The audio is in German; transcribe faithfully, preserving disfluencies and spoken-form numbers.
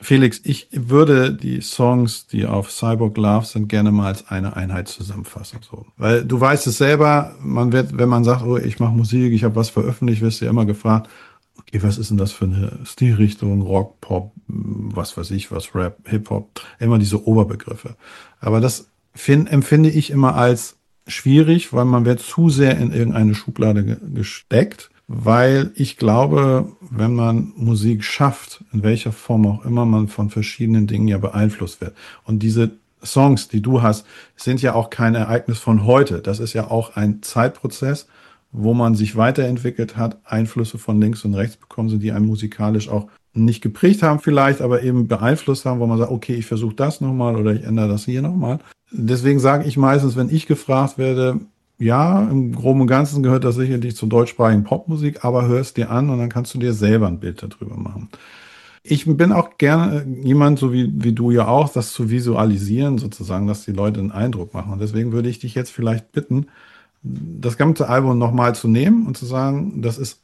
Felix, ich würde die Songs, die auf Cyborg Love sind, gerne mal als eine Einheit zusammenfassen. So. Weil du weißt es selber, man wird, wenn man sagt, oh, ich mache Musik, ich habe was veröffentlicht, wirst du ja immer gefragt, okay, was ist denn das für eine Stilrichtung? Rock, Pop, was weiß ich, was Rap, Hip-Hop, immer diese Oberbegriffe. Aber das find, empfinde ich immer als schwierig, weil man wird zu sehr in irgendeine Schublade ge gesteckt. Weil ich glaube, wenn man Musik schafft, in welcher Form auch immer, man von verschiedenen Dingen ja beeinflusst wird. Und diese Songs, die du hast, sind ja auch kein Ereignis von heute. Das ist ja auch ein Zeitprozess, wo man sich weiterentwickelt hat, Einflüsse von links und rechts bekommen sind, die einem musikalisch auch nicht geprägt haben vielleicht, aber eben beeinflusst haben, wo man sagt, okay, ich versuche das nochmal oder ich ändere das hier nochmal. Deswegen sage ich meistens, wenn ich gefragt werde, ja, im Groben und Ganzen gehört das sicherlich zur deutschsprachigen Popmusik, aber hör es dir an und dann kannst du dir selber ein Bild darüber machen. Ich bin auch gerne jemand, so wie, wie du ja auch, das zu visualisieren sozusagen, dass die Leute einen Eindruck machen. Und deswegen würde ich dich jetzt vielleicht bitten, das ganze Album nochmal zu nehmen und zu sagen, das ist